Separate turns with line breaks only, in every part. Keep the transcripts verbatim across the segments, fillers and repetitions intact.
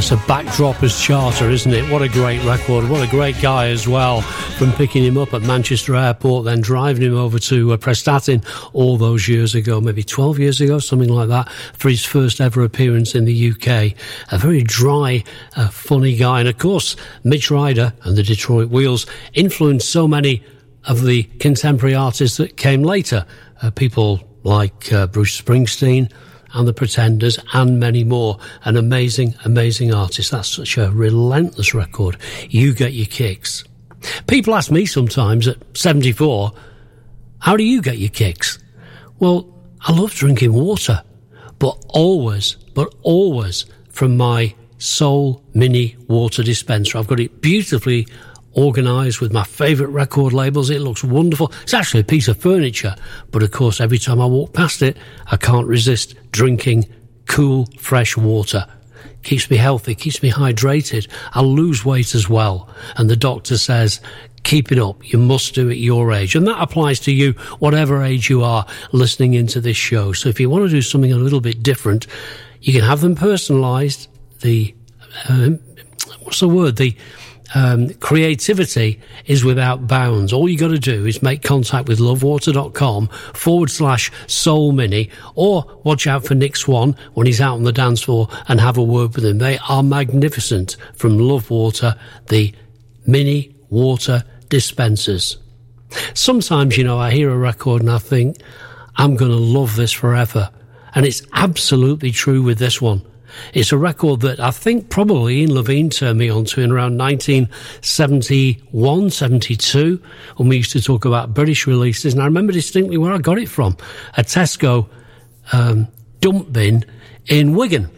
It's a backdroppers charter, isn't it? What a great record. What a great guy as well, from picking him up at Manchester Airport, then driving him over to uh, Prestatyn all those years ago, maybe twelve years ago, something like that, for his first ever appearance in the U K. A very dry, uh, funny guy. And of course, Mitch Ryder and the Detroit Wheels influenced so many of the contemporary artists that came later. Uh, people like uh, Bruce Springsteen and the Pretenders, and many more. An amazing, amazing artist. That's such a relentless record. You Get Your Kicks. People ask me sometimes at seventy-four, how do you get your kicks? Well, I love drinking water, but always, but always from my Soul Mini water dispenser. I've got it beautifully organised with my favourite record labels. It looks wonderful. It's actually a piece of furniture, but of course every time I walk past it I can't resist drinking cool fresh water. Keeps me healthy, keeps me hydrated. I lose weight as well, and the doctor says keep it up, you must do it your age. And that applies to you whatever age you are listening into this show. So if you want to do something a little bit different, you can have them personalised. The um, what's the word the Um, creativity is without bounds. All you got to do is make contact with lovewater.com forward slash soul mini, or watch out for Nick Swan when he's out on the dance floor and have a word with him. They are magnificent from Love Water, the mini water dispensers. Sometimes, you know, I hear a record and I think, I'm going to love this forever. And it's absolutely true with this one. It's a record that I think probably Ian Levine turned me on to in around nineteen seventy-one, seventy-two, when we used to talk about British releases. And I remember distinctly where I got it from, a Tesco um, dump bin in Wigan.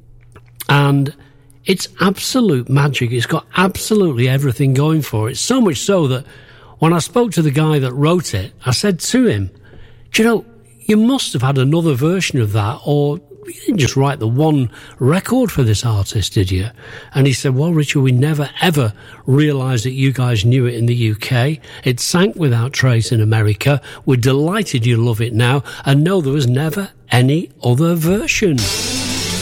And it's absolute magic. It's got absolutely everything going for it. So much so that when I spoke to the guy that wrote it, I said to him, do you know, you must have had another version of that, or you didn't just write the one record for this artist, did you? And he said, well, Richard, we never, ever realised that you guys knew it in the U K. It sank without trace in America. We're delighted you love it now, and no, there was never any other version.